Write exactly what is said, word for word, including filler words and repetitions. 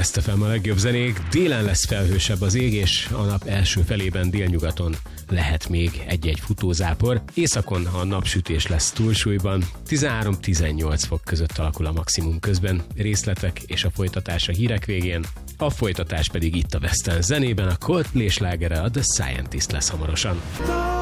Best ef em a legjobb zenék. Délen lesz felhősebb az ég, és a nap első felében délnyugaton lehet még egy-egy futózápor. Északon a napsütés lesz túlsúlyban. tizenhárom-tizennyolc fok között alakul a maximum, közben részletek és a folytatás a hírek végén. A folytatás pedig itt a Western zenében, a Coldplay slágere, a The Scientist lesz hamarosan.